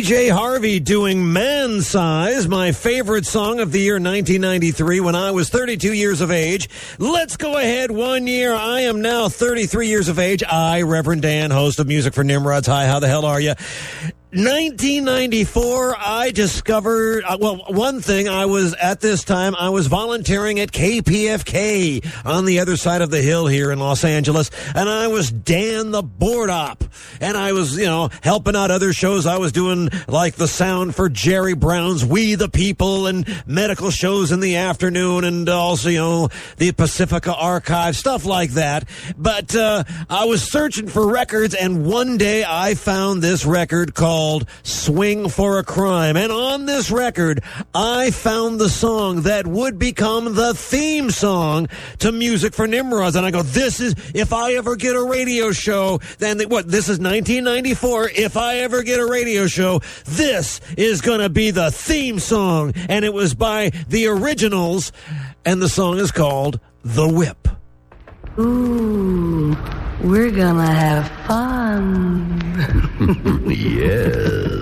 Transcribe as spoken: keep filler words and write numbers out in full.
J Harvey doing Man Size, my favorite song of the year nineteen ninety-three when I was thirty-two years of age. Let's go ahead one year. I am now thirty-three years of age. I, Reverend Dan, host of Music for Nimrods. Hi, how the hell are you? nineteen ninety-four, I discovered, uh, well, one thing, I was, at this time, I was volunteering at K P F K on the other side of the hill here in Los Angeles, and I was Dan the Board Op, and I was, you know, helping out other shows. I was doing, like, the sound for Jerry Brown's We the People, and medical shows in the afternoon, and also, you know, the Pacifica Archive, stuff like that. But, uh, I was searching for records, and one day I found this record called Called Swing for a Crime. And on this record, I found the song that would become the theme song to Music for Nimrods. And I go, this is, if I ever get a radio show, then the, what, this is nineteen ninety-four. If I ever get a radio show, this is going to be the theme song. And it was by the Originals. And the song is called The Whip. Ooh, we're gonna have fun. Yes.